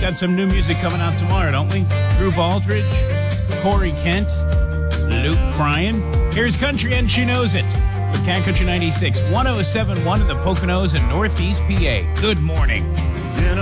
Got some new music coming out tomorrow, don't we? Drew Baldridge, Corey Kent, Luke Bryan. Here's Country and She Knows It. With Cat Country 96, 107.1 in the Poconos and Northeast PA. Good morning.